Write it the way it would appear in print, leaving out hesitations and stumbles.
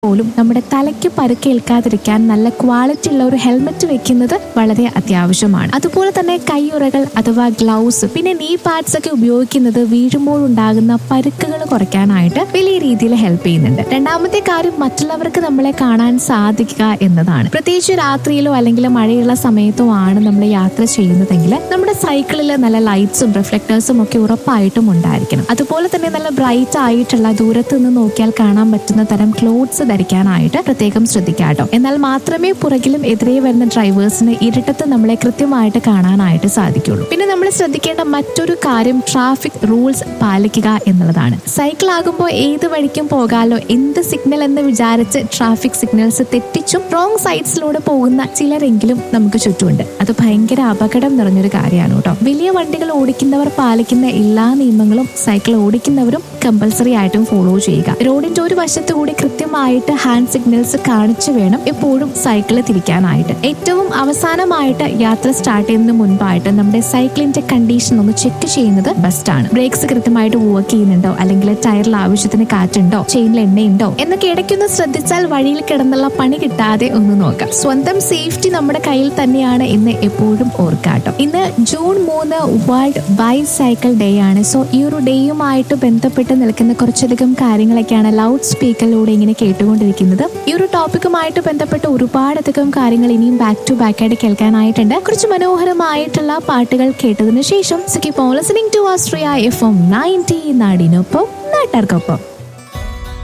പോലും നമ്മുടെ തലയ്ക്ക് പരുക്കേൽക്കാതിരിക്കാൻ നല്ല ക്വാളിറ്റി ഉള്ള ഒരു ഹെൽമെറ്റ് വെക്കുന്നത് വളരെ അത്യാവശ്യമാണ്. അതുപോലെ തന്നെ കൈയുറകൾ അഥവാ ഗ്ലൗസ് പിന്നെ നീ പാഡ്സ് ഒക്കെ ഉപയോഗിക്കുന്നത് വീഴുമ്പോഴുണ്ടാകുന്ന പരുക്കുകൾ കുറയ്ക്കാനായിട്ട് വലിയ രീതിയിൽ ഹെൽപ്പ് ചെയ്യുന്നുണ്ട്. രണ്ടാമത്തെ കാര്യം മറ്റുള്ളവർക്ക് നമ്മളെ കാണാൻ സാധിക്കുക എന്നതാണ്. പ്രത്യേകിച്ച് രാത്രിയിലോ അല്ലെങ്കിൽ മഴയുള്ള സമയത്തോ ആണ് നമ്മൾ യാത്ര ചെയ്യുന്നതെങ്കിൽ നമ്മുടെ സൈക്കിളിൽ നല്ല ലൈറ്റ്സും റിഫ്ലക്ടേഴ്സും ഒക്കെ ഉറപ്പായിട്ടും ഉണ്ടായിരിക്കണം. അതുപോലെ തന്നെ നല്ല ബ്രൈറ്റ് ആയിട്ടുള്ള ദൂരത്ത് നിന്ന് നോക്കിയാൽ കാണാൻ പറ്റുന്ന തരം ക്ലോത്ത്സ് ധരിക്കാനായിട്ട് പ്രത്യേകം ശ്രദ്ധിക്കാട്ടോ. എന്നാൽ മാത്രമേ പുറകിലും എതിരെ വരുന്ന ഡ്രൈവേഴ്സിന് ഇരുട്ടത്ത് നമ്മളെ കൃത്യമായിട്ട് കാണാനായിട്ട് സാധിക്കുള്ളൂ. പിന്നെ നമ്മൾ ശ്രദ്ധിക്കേണ്ട മറ്റൊരു കാര്യം ട്രാഫിക് റൂൾസ് പാലിക്കുക എന്നുള്ളതാണ്. സൈക്കിൾ ആകുമ്പോൾ ഏത് വഴിക്കും പോകാലോ, എന്ത് സിഗ്നൽ എന്ന് വിചാരിച്ച് ട്രാഫിക് സിഗ്നൽസ് തെറ്റിച്ചും റോങ് സൈഡ്സിലൂടെ പോകുന്ന ചിലരെങ്കിലും നമുക്ക് ചുറ്റുമുണ്ട്. അത് ഭയങ്കര അപകടം നിറഞ്ഞൊരു കാര്യമാണ് കേട്ടോ. വലിയ വണ്ടികൾ ഓടിക്കുന്നവർ പാലിക്കുന്ന എല്ലാ നിയമങ്ങളും സൈക്കിൾ ഓടിക്കുന്നവരും കമ്പൽസറി ആയിട്ടും ഫോളോ ചെയ്യുക. റോഡിന്റെ ഒരു വശത്തു കൂടി കൃത്യമായിട്ട് ഹാൻഡ് സിഗ്നൽസ് കാണിച്ചു വേണം എപ്പോഴും സൈക്കിള് തിരിക്കാനായിട്ട്. ഏറ്റവും അവസാനമായിട്ട് യാത്ര സ്റ്റാർട്ട് ചെയ്യുന്നതിന് മുൻപായിട്ട് നമ്മുടെ സൈക്കിളിന്റെ കണ്ടീഷൻ ഒന്ന് ചെക്ക് ചെയ്യുന്നത് ബെസ്റ്റ് ആണ്. ബ്രേക്സ് കൃത്യമായിട്ട് വർക്ക് ചെയ്യുന്നുണ്ടോ, അല്ലെങ്കിൽ ടയറിൽ ആവശ്യത്തിന് കാറ്റുണ്ടോ, ചെയിനിൽ എണ്ണയുണ്ടോ എന്നൊക്കെ ഇടയ്ക്കൊന്ന് ശ്രദ്ധിച്ചാൽ വഴിയിൽ കിടന്നുള്ള പണി കിട്ടാതെ ഒന്ന് നോക്കാം. സ്വന്തം സേഫ്റ്റി നമ്മുടെ കയ്യിൽ തന്നെയാണ് എന്ന് എപ്പോഴും ഓർക്കാട്ടോ. ഇന്ന് ജൂൺ 3 വേൾഡ് ബൈസൈക്കിൾ ഡേ ആണ്. സോ ഈ ഒരു ഡേയുമായിട്ട് ബന്ധപ്പെട്ട് നിൽക്കുന്ന കുറച്ചധികം കാര്യങ്ങളൊക്കെയാണ് ലൗഡ് സ്പീക്കറിലൂടെ ഇങ്ങനെ കേട്ടുകൊണ്ടിരിക്കുന്നത്. ഈ ഒരു ടോപ്പിക്കുമായിട്ട് ബന്ധപ്പെട്ട് ഒരുപാടധികം കാര്യങ്ങൾ ഇനിയും ബാക്ക് ടു ബാക്ക് ആയിട്ട് കേൾക്കാനായിട്ടുണ്ട്. കുറച്ച് മനോഹരമായിട്ടുള്ള പാട്ടുകൾ കേട്ടതിനു ശേഷം keep on listening to Austria FM 90 നാടിനൊപ്പം നാട്ടാർക്കൊപ്പം.